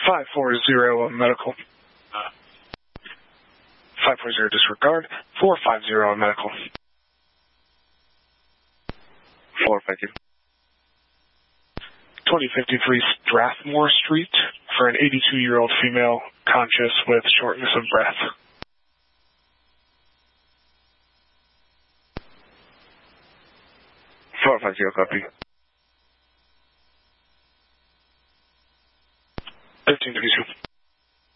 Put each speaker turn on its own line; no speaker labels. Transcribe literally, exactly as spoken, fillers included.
five four zero on medical. five four zero disregard. four five zero on medical.
four, thank you.
twenty fifty-three Strathmore Street for an eighty-two-year-old female conscious with shortness of breath.
four five zero, copy.